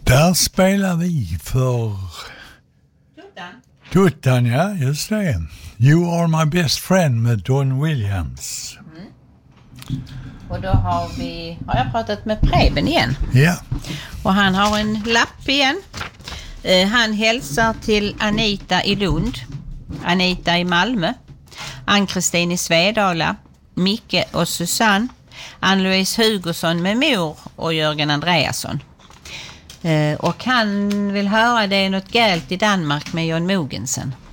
Där spelar vi för Tuttan, ja, just det. You Are My Best Friend med Don Williams. Och då har jag pratat med Preben igen. Ja. Och han har en lapp igen. Han hälsar till Anita i Lund, Anita i Malmö, Ann-Kristin i Svedala, Micke och Susanne, Ann-Louise Hugosson med mor och Jörgen Andreasson. Och han vill höra det är något galt i Danmark med John Mogensen.